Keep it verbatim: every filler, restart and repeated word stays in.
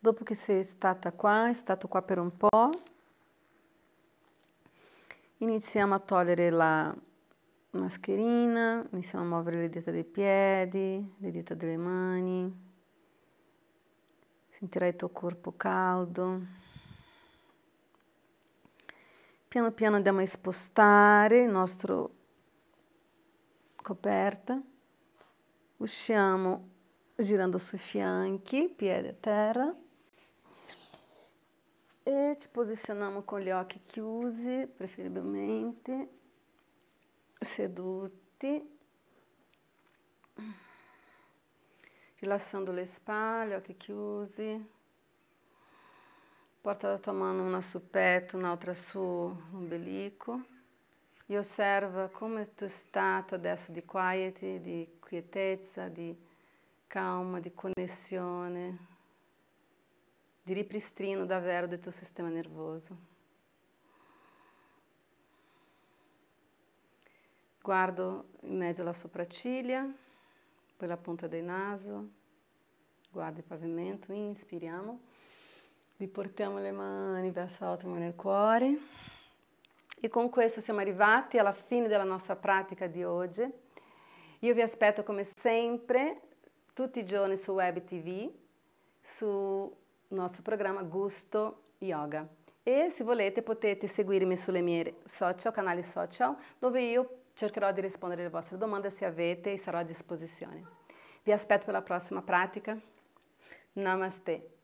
Dopo che sei stata qua, è stato qua per un po', iniziamo a togliere la mascherina, iniziamo a muovere le dita dei piedi, le dita delle mani. Sentirai il tuo corpo caldo. Piano piano andiamo a spostare il nostro coperta. Usciamo girando sui fianchi, piede a terra. E ci posizioniamo con gli occhi chiusi, preferibilmente seduti, rilassando le spalle, occhi chiusi. Porta la tua mano una sul petto, un'altra sull'ombelico e osserva come tu stato adesso di quiet, di quietezza, di calma, di connessione, di ripristino davvero del tuo sistema nervoso. Guardo in mezzo alla sopracciglia, poi la punta del naso, guarda il pavimento, inspiriamo, riportiamo le mani verso l'alto nel cuore e con questo siamo arrivati alla fine della nostra pratica di oggi. Io vi aspetto come sempre tutti i giorni su Web T V, sul nostro programma Gusto Yoga. E se volete potete seguirmi sulle mie social, canali social, dove io cercherò di rispondere alle vostre domande se avete e sarò a disposizione. Vi aspetto per la prossima pratica. Namaste.